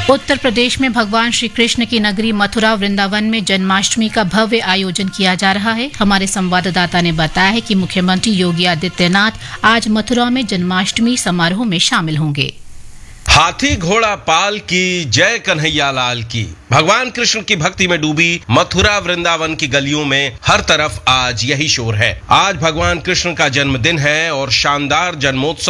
उत्तर प्रदेश में भगवान श्री कृष्ण की नगरी मथुरा वृंदावन में जन्माष्टमी का भव्य आयोजन किया जा रहा है। हमारे संवाददाता ने बताया है कि मुख्यमंत्री योगी आदित्यनाथ आज मथुरा में जन्माष्टमी समारोह में शामिल होंगे। हाथी घोड़ा पाल की जय कन्हैया लाल की। भगवान कृष्ण की भक्ति में डूबी मथुरा वृंदावन की गलियों में हर तरफ आज यही शोर है। आज भगवान कृष्ण का जन्मदिन है और शानदार जन्मोत्सव